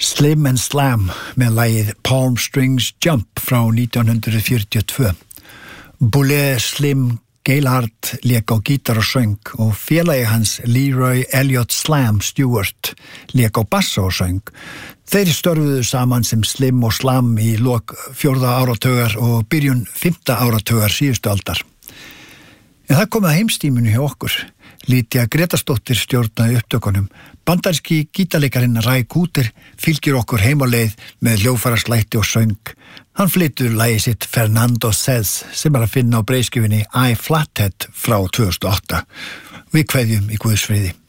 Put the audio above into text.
Slim and Slam með lagið Palm Strings Jump frá 1942. Boulez Slim Gaillard lék á gítar og söng og félagi hans Leroy Elliott Slam Stewart lék á bassa og söng. Þeir störfuðu saman sem Slim og Slam í lok 4. áratugar og byrjun 5. áratugar síðustu aldar. En það kom að heimstíminu hjá okkur. Lítja Gretarsdóttir stjórnaði upptökunum. Bandaríski gítarleikarinn Ray Cooder fylgir okkur heim á leið með hljóðfæraslætti og söng. Hann flytur lagið sitt Fernando Says sem að finna á breiðskjöfinni I Flathead frá 2008. Við kveðjum í Guðs friði.